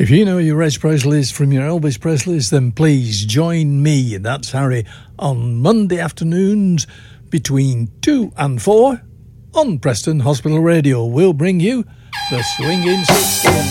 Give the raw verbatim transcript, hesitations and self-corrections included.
If you know your Reg Presleys from your Elvis Presleys, then please join me, that's Harry, on Monday afternoons between two and four on Preston Hospital Radio. We'll bring you the Swinging Sixties.